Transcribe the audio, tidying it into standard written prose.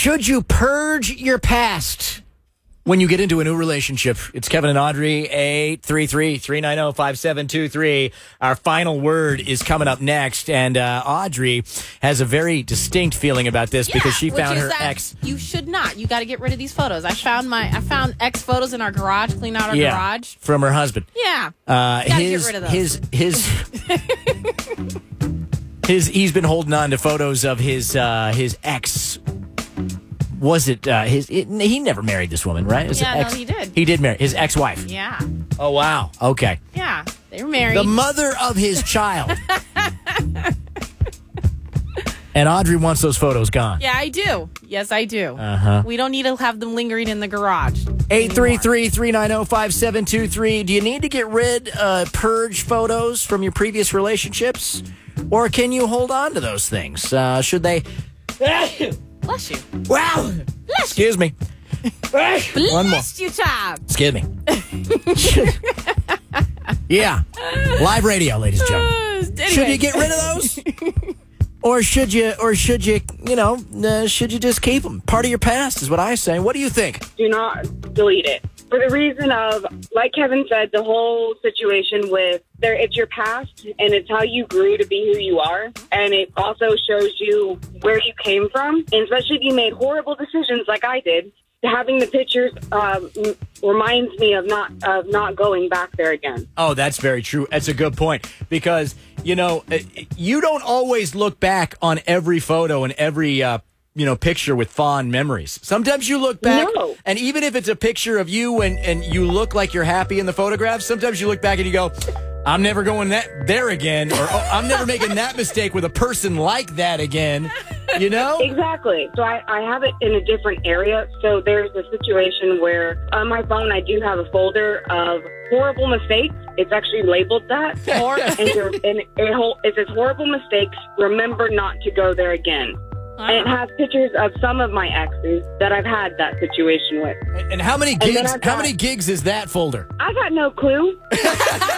Should you purge your past when you get into a new relationship? It's Kevin and Audrey, 833-390-5723. Our final word is coming up next, and Audrey has a very distinct feeling about this because she found her ex. You should not. You got to get rid of these photos. I found ex photos in our garage, clean out our garage. From her husband. Yeah. Got to get rid of those. He's been holding on to photos of his ex. Was it he never married this woman, right? No, he did. He did marry his ex-wife. Yeah. Oh, wow. Okay. Yeah, they were married. The mother of his child. And Audrey wants those photos gone. Yeah, I do. Yes, I do. Uh-huh. We don't need to have them lingering in the garage. 833-390-5723. Do you need to get rid, purge photos from your previous relationships? Or can you hold on to those things? Should they... Bless you. Wow. Excuse me. One more. Bless you, Tom. Excuse me. Yeah. Live radio, ladies and gentlemen. Anyway. Should you get rid of those? Or should you just keep them? Part of your past is what I say. What do you think? Do not delete it. For the reason of, like Kevin said, the whole situation with it's your past and it's how you grew to be who you are. And it also shows you where you came from. And especially if you made horrible decisions like I did, having the pictures reminds me of not going back there again. Oh, that's very true. That's a good point. Because, you don't always look back on every photo and every picture with fond memories. Sometimes you look back, and even if it's a picture of you and you look like you're happy in the photograph, sometimes you look back and you go, I'm never going there again, or I'm never making that mistake with a person like that again, Exactly. So I have it in a different area. So there's a situation where on my phone I do have a folder of horrible mistakes. It's actually labeled that. and it says horrible mistakes, remember not to go there again. And it has pictures of some of my exes that I've had that situation with. And how many gigs? How many gigs is that folder? I got no clue.